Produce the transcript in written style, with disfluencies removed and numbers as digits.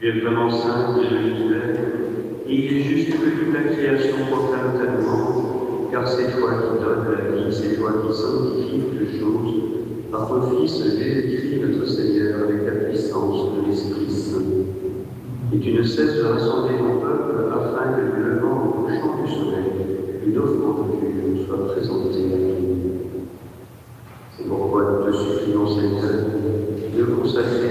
Tu es vraiment saint, Dieu de l'univers, et il est juste que toute la création proclame ta louange, car c'est toi qui donnes la vie, c'est toi qui sanctifies toutes choses, par ton Fils Jésus-Christ, notre Seigneur, avec la puissance de l'Esprit Saint. Et tu ne cesses de rassembler ton peuple afin que du levant au couchant du soleil, une offrande pure soit présentée à toi. C'est pourquoi nous te supplions, Seigneur, de consacrer